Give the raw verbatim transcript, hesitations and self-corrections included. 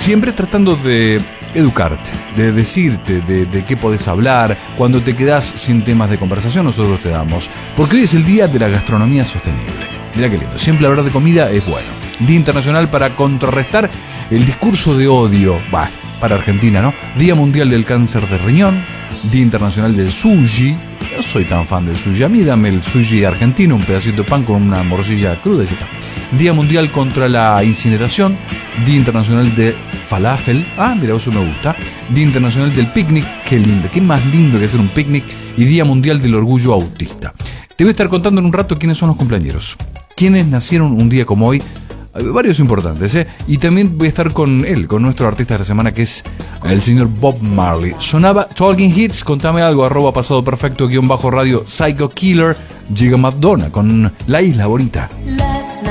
siempre tratando de educarte, de decirte de, de qué podés hablar. Cuando te quedás sin temas de conversación, nosotros te damos. Porque hoy es el día de la gastronomía sostenible. Mirá qué lindo, siempre hablar de comida es bueno. Día Internacional para contrarrestar el discurso de odio, bah, para Argentina, ¿no? Día Mundial del Cáncer de Riñón, Día Internacional del Sushi. No soy tan fan del sushi, a mí dame el sushi argentino, un pedacito de pan con una morcilla cruda y ya está. Día Mundial contra la Incineración, Día Internacional de Falafel, ah, mira, eso me gusta. Día Internacional del Picnic, qué lindo, qué más lindo que hacer un picnic. Y Día Mundial del Orgullo Autista. Te voy a estar contando en un rato quiénes son los cumpleañeros, quiénes nacieron un día como hoy. Varios importantes, ¿eh? Y también voy a estar con él, con nuestro artista de la semana, que es el señor Bob Marley. Sonaba Talking Hits, contame algo, arroba pasado perfecto, guión bajo radio, Psycho Killer. Llega Madonna con La Isla Bonita.